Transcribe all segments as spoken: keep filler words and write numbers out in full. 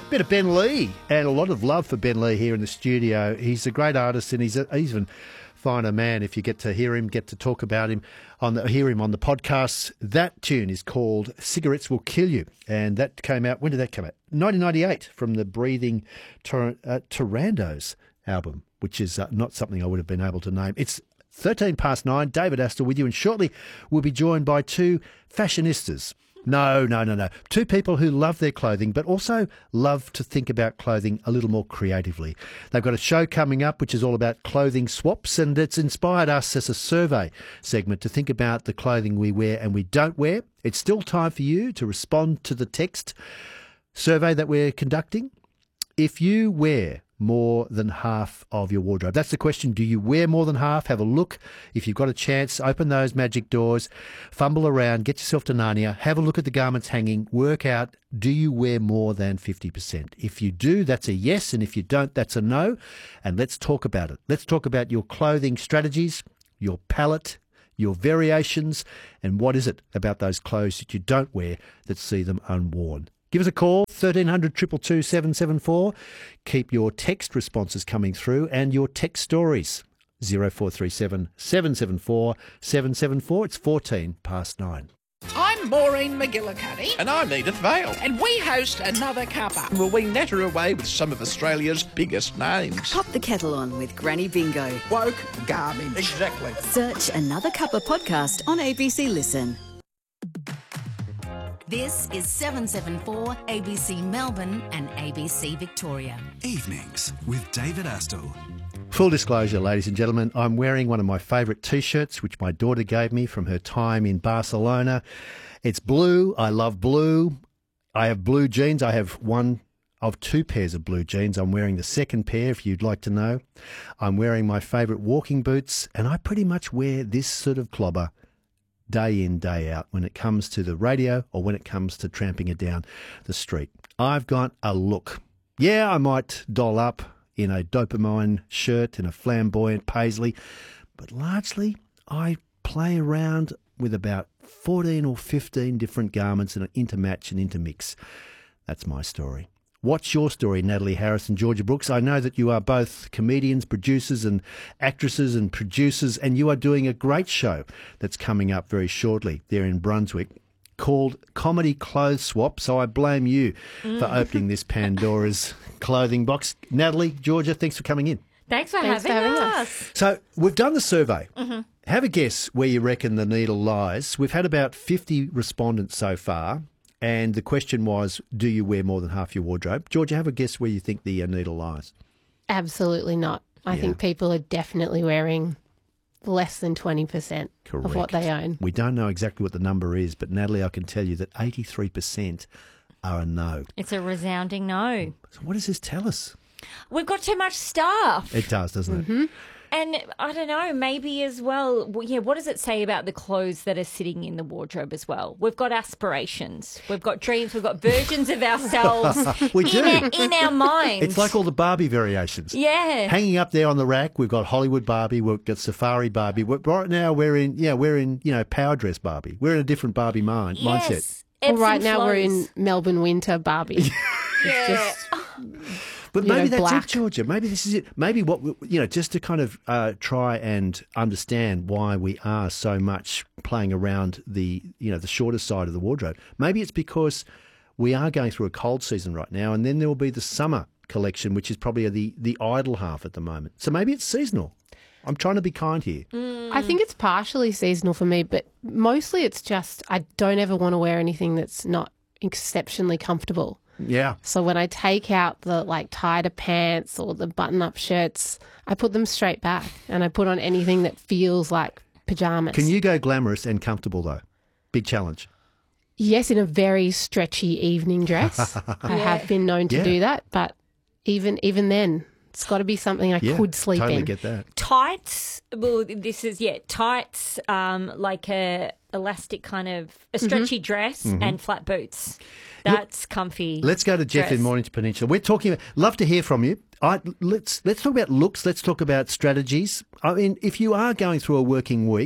Bit of Ben Lee, and a lot of love for Ben Lee here in the studio. He's a great artist, and he's a, he's even finer man if you get to hear him, get to talk about him, on the, hear him on the podcasts. That tune is called Cigarettes Will Kill You, and that came out, when did that come out? nineteen ninety-eight, from the Breathing Tor- uh, Tarandos album, which is uh, not something I would have been able to name. It's thirteen past nine, David Astle with you, and shortly we'll be joined by two fashionistas. No, no, no, no. Two people who love their clothing, but also love to think about clothing a little more creatively. They've got a show coming up which is all about clothing swaps, and it's inspired us as a survey segment to think about the clothing we wear and we don't wear. It's still time for you to respond to the text survey that we're conducting. If you wear more than half of your wardrobe, that's the question. Do you wear more than half? Have a look. If you've got a chance, open those magic doors, fumble around, get yourself to Narnia, have a look at the garments hanging, work out, do you wear more than fifty percent? If you do, that's a yes, and if you don't, that's a no. And let's talk about it. Let's talk about your clothing strategies, your palette, your variations, and what is it about those clothes that you don't wear that see them unworn. Give us a call, thirteen hundred, two two two, seven seven four. Keep your text responses coming through and your text stories. zero four three seven, seven seven four, seven seven four. It's fourteen past nine. I'm Maureen McGillicuddy. And I'm Edith Vale. And we host Another Cuppa. Will we natter away with some of Australia's biggest names? Pop the kettle on with Granny Bingo. Woke garbage. Exactly. Search Another Cuppa podcast on A B C Listen. This is seven seven four A B C Melbourne and A B C Victoria. Evenings with David Astle. Full disclosure, ladies and gentlemen, I'm wearing one of my favourite T-shirts, which my daughter gave me from her time in Barcelona. It's blue. I love blue. I have blue jeans. I have one of two pairs of blue jeans. I'm wearing the second pair, if you'd like to know. I'm wearing my favourite walking boots, and I pretty much wear this sort of clobber day in, day out when it comes to the radio or when it comes to tramping it down the street. I've got a look. Yeah, I might doll up in a dopamine shirt and a flamboyant paisley, but largely I play around with about fourteen or fifteen different garments and intermatch and intermix. That's my story. What's your story, Natalie Harris and Georgia Brooks? I know that you are both comedians, producers and actresses and producers, and you are doing a great show that's coming up very shortly there in Brunswick called Comedy Clothes Swap. So I blame you mm. for opening this Pandora's clothing box. Natalie, Georgia, thanks for coming in. Thanks for, Thanks having, for having us. us. So we've done the survey. Mm-hmm. Have a guess where you reckon the needle lies. We've had about fifty respondents so far. And the question was, do you wear more than half your wardrobe? Georgia, have a guess where you think the uh, needle lies. Absolutely not. I Yeah. think people are definitely wearing less than twenty percent of what they own. We don't know exactly what the number is, but Natalie, I can tell you that eighty-three percent are a no. It's a resounding no. So what does this tell us? We've got too much stuff. It does, doesn't Mm-hmm. it? And I don't know, maybe as well, well, yeah, what does it say about the clothes that are sitting in the wardrobe as well? We've got aspirations, we've got dreams, we've got versions of ourselves We in, do. our, in our minds. It's like all the Barbie variations. Yeah. Hanging up there on the rack, we've got Hollywood Barbie, we've got Safari Barbie. We're, right now we're in, yeah, we're in, you know, power dress Barbie. We're in a different Barbie mind, mindset. Yes. Well, Ebbs right and now we're in flows. Melbourne winter Barbie. Yeah. But you maybe know, that's black. it, Georgia. Maybe this is it. Maybe what, we- you know, just to kind of uh, try and understand why we are so much playing around the, you know, the shorter side of the wardrobe. Maybe it's because we are going through a cold season right now, and then there will be the summer collection, which is probably the, the idle half at the moment. So maybe it's seasonal. I'm trying to be kind here. I think it's partially seasonal for me, but mostly it's just I don't ever want to wear anything that's not exceptionally comfortable. Yeah. So when I take out the like tighter pants or the button-up shirts, I put them straight back and I put on anything that feels like pajamas. Can you go glamorous and comfortable, though? Big challenge. Yes, in a very stretchy evening dress. I have been known to Yeah. do that, but even even then, it's got to be something I Yeah, could sleep totally in. get that. Tights, well, this is, yeah, tights, um, like a elastic kind of, a stretchy dress and flat boots. That's comfy. Let's go to Jeff dress. in Mornington Peninsula. We're talking about, love to hear from you. I, let's let's talk about looks. Let's talk about strategies. I mean, if you are going through a working week,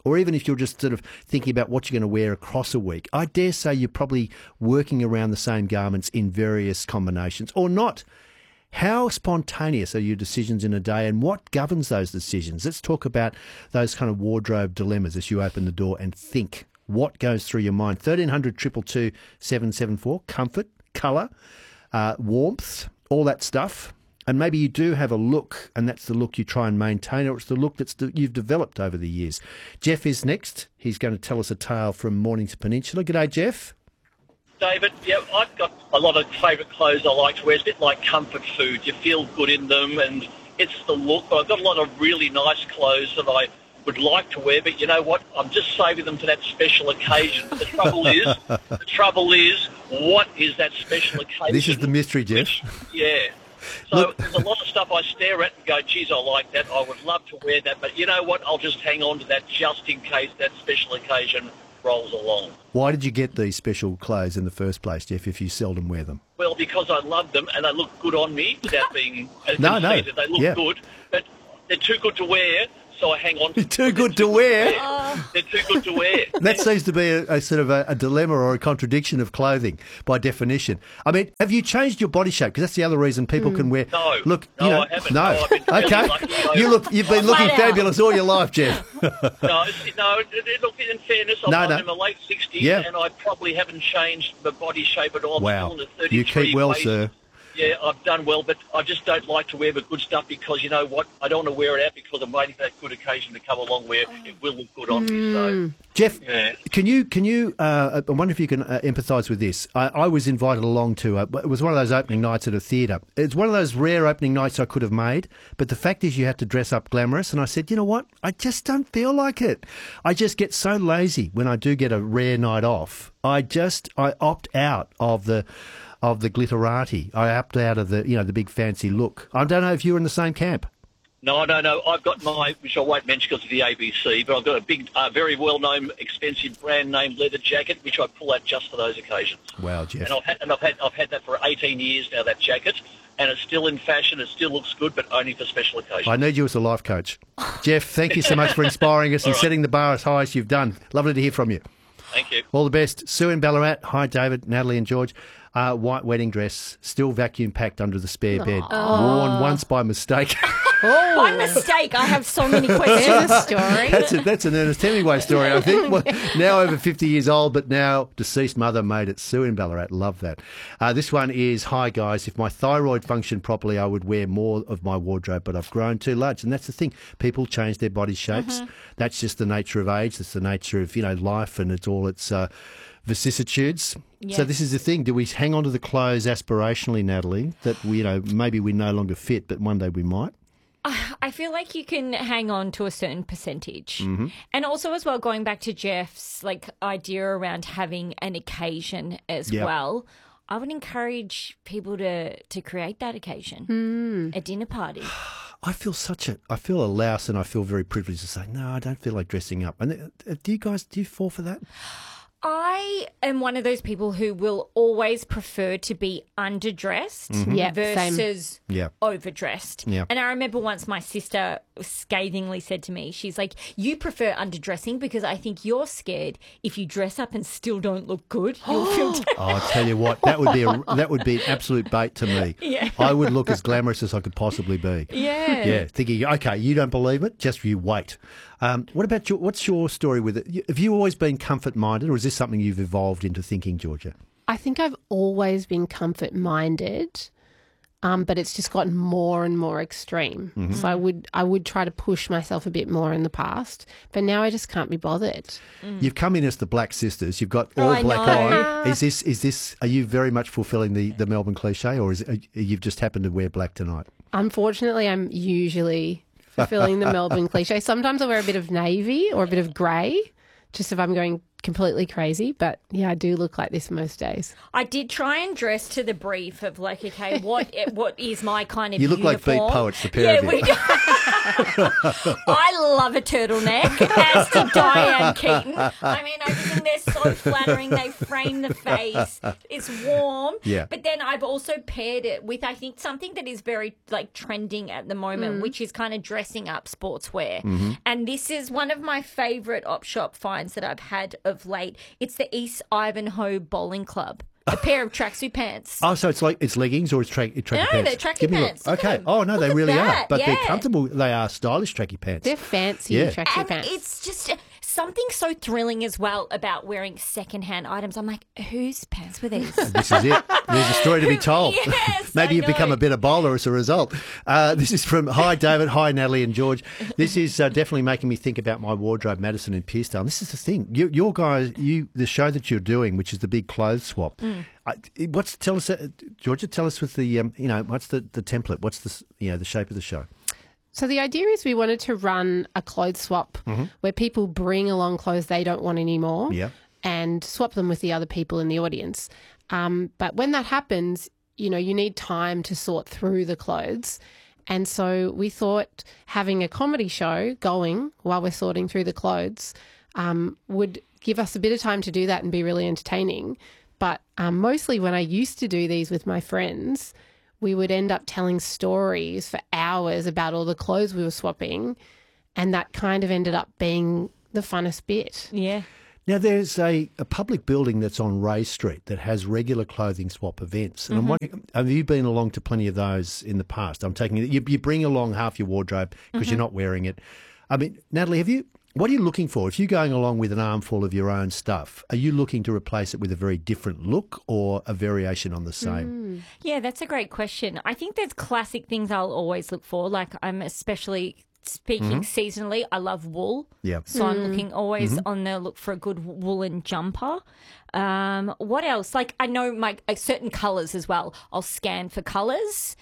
or even if you're just sort of thinking about what you're going to wear across a week, I dare say you're probably working around the same garments in various combinations or not. How spontaneous are your decisions in a day, and what governs those decisions? Let's talk about those kind of wardrobe dilemmas as you open the door and think. What goes through your mind? thirteen hundred, two two two, seven seven four, comfort, colour, uh, warmth, all that stuff. And maybe you do have a look, and that's the look you try and maintain, or it's the look that's the, you've developed over the years. Jeff is next. He's going to tell us a tale from Mornington Peninsula. G'day, Jeff. David, yeah, I've got a lot of favourite clothes I like to wear. It's a bit like comfort food. You feel good in them, and it's the look. But I've got a lot of really nice clothes that I would like to wear, but you know what? I'm just saving them to that special occasion. The trouble is, the trouble is, what is that special occasion? This is the mystery, Jeff. Which, yeah. So Look. there's a lot of stuff I stare at and go, geez, I like that. I would love to wear that. But you know what? I'll just hang on to that just in case that special occasion rolls along. Why did you get these special clothes in the first place, Jeff, if you seldom wear them? Well, because I love them and they look good on me without being No, no. conceited. They look Yeah. good, but they're too good to wear, so I hang on to them. Too good to wear? They're too good to wear. That seems to be a, a sort of a, a dilemma or a contradiction of clothing by definition. I mean, have you changed your body shape? Because that's the other reason people can wear. No. Look, No, you know, I haven't. No. No, I've been really okay. lucky, though. You look. You've been looking Flat out. fabulous all your life, Jeff. No, it's- no. it- it- Look, in fairness, I'm, No, I'm no. in my late sixties, Yeah. and I probably haven't changed my body shape at all. I'm Wow. still in the thirty-three You keep well, waist. sir. Yeah, I've done well, but I just don't like to wear the good stuff because, you know what, I don't want to wear it out because I'm waiting for that good occasion to come along where it will look good on me. So, Jeff, Yeah. can you can you? Uh, I wonder if you can uh, empathise with this. I, I was invited along to. A, it was one of those opening nights at a theatre. It's one of those rare opening nights I could have made. But the fact is, you had to dress up glamorous, and I said, you know what? I just don't feel like it. I just get so lazy when I do get a rare night off. I just I opt out of the. Of the glitterati. I opt out of the, you know, the big fancy look. I don't know if you're in the same camp. no, no, no. I've got my, which I won't mention because of the A B C, but I've got a big, uh, very well-known, expensive brand name leather jacket, which I pull out just for those occasions. Wow, Jeff. And I've had, and I've had, I've had that for eighteen years now. That jacket, and it's still in fashion. It still looks good, but only for special occasions. I need you as a life coach. Jeff, thank you so much for inspiring us and right. setting the bar as high as you've done. Lovely to hear from you. Thank you. All the best. Sue in Ballarat. Hi, David, Natalie and George. Uh, white wedding dress, still vacuum packed under the spare bed. Worn once by mistake. By mistake, I have so many There's questions. a story. That's, a, that's an Ernest Hemingway story, I think. Well, now over fifty years old, but now deceased mother made it. Sue in Ballarat. Love that. Uh, this one is, hi, guys. If my thyroid functioned properly, I would wear more of my wardrobe, but I've grown too large. And that's the thing. People change their body shapes. That's just the nature of age. That's the nature of, you know, life, and it's all its uh, vicissitudes. Yeah. So this is the thing. Do we hang on to the clothes aspirationally, Natalie, that we, you know, maybe we no longer fit, but one day we might? I feel like you can hang on to a certain percentage. Mm-hmm. And also as well, going back to Jeff's like idea around having an occasion as Yep. well, I would encourage people to, to create that occasion. A dinner party. I feel such a, I feel a louse, and I feel very privileged to say, no, I don't feel like dressing up. And uh, do you guys, do you fall for that? I am one of those people who will always prefer to be underdressed Yep, same. versus Yeah. overdressed. Yeah. And I remember once my sister scathingly said to me, she's like, you prefer underdressing because I think you're scared if you dress up and still don't look good, you'll feel down. Oh, I tell you what, that would be a, that would be an absolute bait to me. Yeah. I would look as glamorous as I could possibly be. Yeah. Yeah, thinking, okay, you don't believe it, just you wait. Um, what about your, what's your story with it? Have you always been comfort-minded, or is this something you've evolved into thinking, Georgia? I think I've always been comfort minded, um, but it's just gotten more and more extreme. Mm-hmm. So I would I would try to push myself a bit more in the past, but now I just can't be bothered. You've come in as the Black Sisters. You've got all Oh, I black know. eye. Is this is this? Are you very much fulfilling the, the Melbourne cliche, or is it, you've just happened to wear black tonight? Unfortunately, I'm usually fulfilling the Melbourne cliche. Sometimes I wear a bit of navy or a bit of grey, just if I'm going completely crazy, but yeah, I do look like this most days. I did try and dress to the brief of like, okay, what what is my kind of You look uniform? like beat poets, the pair yeah, of you. we do. I love a turtleneck, as did Diane Keaton. I mean, I just think they're so flattering. They frame the face. It's warm. Yeah. But then I've also paired it with, I think, something that is very like trending at the moment, which is kind of dressing up sportswear. Mm-hmm. And this is one of my favourite op shop finds that I've had of late. It's the East Ivanhoe Bowling Club. A pair of tracksuit pants. Oh, so it's like it's leggings or it's tra- tracky No, pants? they're tracky Give me a look. pants. Look Okay. at them. Oh no, Look they at really that. are, but they're Yeah. comfortable. They are stylish tracky pants. They're fancy Yeah. tracksuit And pants. it's just something so thrilling as well about wearing secondhand items. I'm like, whose pants were these? This is it. There's a story to be told. Yes, Maybe I you know. become a better bowler as a result. Uh, this is from Hi David, Hi Natalie and George. This is uh, definitely making me think about my wardrobe, Madison and Pearcedale. This is the thing. You, your guys, you the show that you're doing, which is the big clothes swap. Mm. I, what's tell us, uh, Georgia? Tell us with the um, you know what's the, the template? What's the s- you know the shape of the show? So the idea is we wanted to run a clothes swap where people bring along clothes they don't want anymore Yeah. and swap them with the other people in the audience. Um, but when that happens, you know, you need time to sort through the clothes. And so we thought having a comedy show going while we're sorting through the clothes um, would give us a bit of time to do that and be really entertaining. But um, mostly when I used to do these with my friends, we would end up telling stories for hours about all the clothes we were swapping, and that kind of ended up being the funnest bit. Yeah. Now, there's a, a public building that's on Ray Street that has regular clothing swap events. And I'm wondering, have you been along to plenty of those in the past? I'm taking you, you bring along half your wardrobe because you're not wearing it. I mean, Natalie, have you? What are you looking for? If you're going along with an armful of your own stuff, are you looking to replace it with a very different look or a variation on the same? Yeah, that's a great question. I think there's classic things I'll always look for. Like I'm especially speaking seasonally, I love wool. Yeah. So I'm looking always on the look for a good woolen jumper. Um, what else? Like I know my uh, certain colours as well. I'll scan for colours.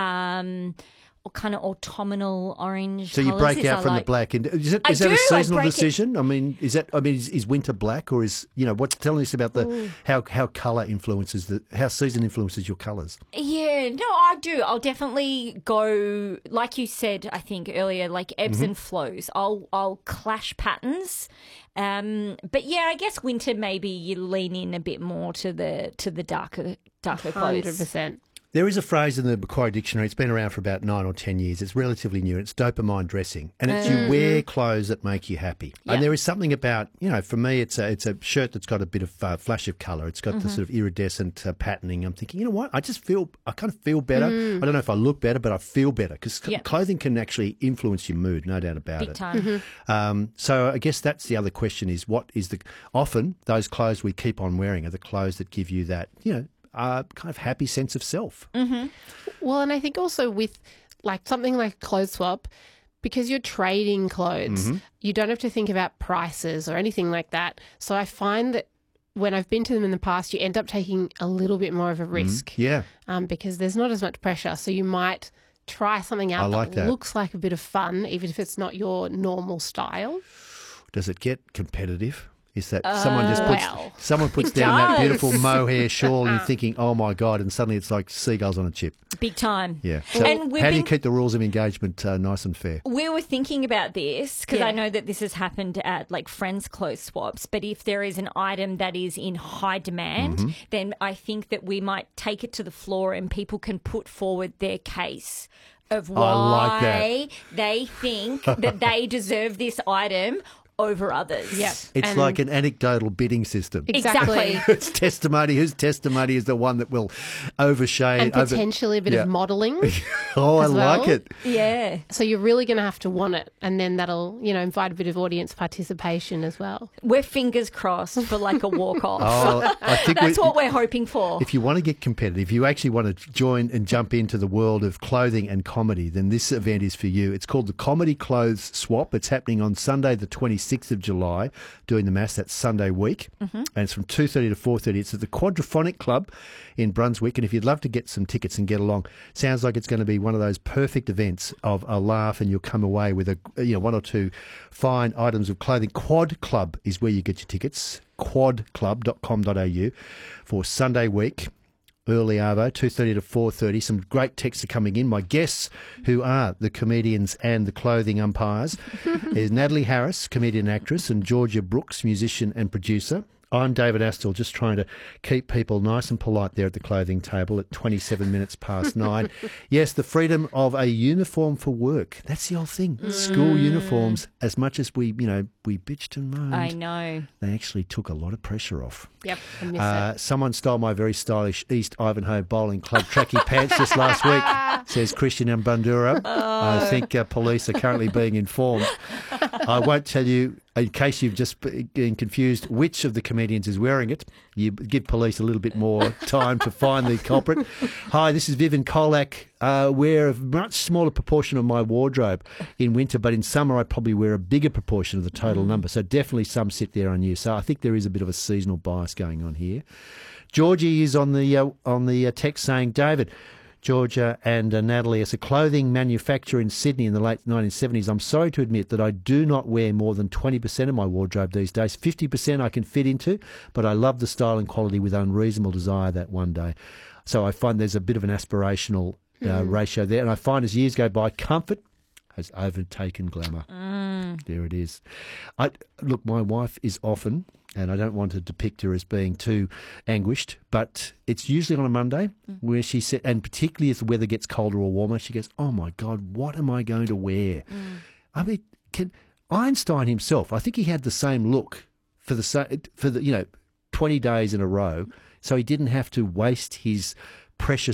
Um, or kind of autumnal orange. So you colours break is out I from the like. black. And is, it, I is that do, a I seasonal break it- decision? I mean, is that? I mean, is, is winter black or is you know what's telling us about the how how colour influences the how season influences your colours? Yeah, no, I do. I'll definitely go, like you said, I think earlier, like ebbs Mm-hmm. and flows. I'll I'll clash patterns. Um, but yeah, I guess winter maybe you lean in a bit more to the to the darker darker one hundred clothes. percent. There is a phrase in the Macquarie Dictionary. It's been around for about nine or ten years. It's relatively new. It's dopamine dressing, and it's you wear clothes that make you happy. Yeah. And there is something about you know, for me, it's a it's a shirt that's got a bit of uh, flash of colour. It's got the sort of iridescent uh, patterning. I'm thinking, you know what? I just feel I kind of feel better. I don't know if I look better, but I feel better because Yeah. clothing can actually influence your mood, no doubt about Big it. time. Um, so I guess that's the other question: is what is the often those clothes we keep on wearing are the clothes that give you that you know. Uh, kind of happy sense of self. Well, and I think also with like something like a clothes swap, because you're trading clothes, you don't have to think about prices or anything like that. So I find that when I've been to them in the past, you end up taking a little bit more of a risk Yeah. um, because there's not as much pressure. So you might try something out I like that. looks like a bit of fun, even if it's not your normal style. Does it get competitive? Is that someone just puts well, someone puts it down that does. beautiful mohair shawl and you're thinking, oh my god, and suddenly it's like seagulls on a chip. Big time. Yeah. So And we've how do you been- keep the rules of engagement uh, nice and fair? We were thinking about this because Yeah. I know that this has happened at like friends' clothes swaps. But if there is an item that is in high demand, Mm-hmm. then I think that we might take it to the floor and people can put forward their case of I like that. why they think that they deserve this item over others. Yep. It's And- like an anecdotal bidding system. Exactly. It's testimony. Whose testimony is the one that will overshade? And over- potentially a bit Yeah. of modelling. Oh, I as like well. it. Yeah. So you're really going to have to want it, and then that'll, you know, invite a bit of audience participation as well. We're fingers crossed for like a walk off. Oh, I think That's we- what we're hoping for. If you want to get competitive, you actually want to join and jump into the world of clothing and comedy, then this event is for you. It's called the Comedy Clothes Swap. It's happening on Sunday the twenty-sixth twenty-sixth of July, doing the Mass. That's Sunday week. Mm-hmm. And it's from two thirty to four thirty. It's at the Quadraphonic Club in Brunswick. And if you'd love to get some tickets and get along, sounds like it's going to be one of those perfect events of a laugh, and you'll come away with a you know one or two fine items of clothing. Quad Club is where you get your tickets. quad club dot com dot a u for Sunday week. Early arvo, two thirty to four thirty. Some great texts are coming in. My guests, who are the comedians and the clothing umpires, is Natalie Harris, comedian and actress, and Georgia Brooks, musician and producer. I'm David Astle, just trying to keep people nice and polite there at the clothing table at twenty-seven minutes past nine. Yes, the freedom of a uniform for work. That's the old thing. Mm. School uniforms, as much as we, you know, we bitched and moaned. I know. They actually took a lot of pressure off. Yep, I miss Uh, it. someone stole my very stylish East Ivanhoe Bowling Club tracky pants just last week, says Christian Mbandura. Oh. I think uh, police are currently being informed. I won't tell you, in case you've just been confused, which of the comedians is wearing it. You give police a little bit more time to find the culprit. Hi, this is Vivian Kolak. Uh, wear a much smaller proportion of my wardrobe in winter, but in summer I probably wear a bigger proportion of the total number. So definitely some sit there on you. So I think there is a bit of a seasonal bias going on here. Georgie is on the uh, on the uh, text saying, David, Georgia and uh, Natalie, as a clothing manufacturer in Sydney in the late nineteen seventies, I'm sorry to admit that I do not wear more than twenty percent of my wardrobe these days. fifty percent I can fit into, but I love the style and quality with unreasonable desire that one day. So I find there's a bit of an aspirational uh, mm. ratio there. And I find as years go by, comfort has overtaken glamour. Mm. There it is. I, look, my wife is often, and I don't want to depict her as being too anguished, but it's usually on a Monday mm. where she said, and particularly as the weather gets colder or warmer, she goes, oh my God, what am I going to wear? Mm. I mean, can Einstein himself, I think he had the same look for the, for the, you know, twenty days in a row, so he didn't have to waste his precious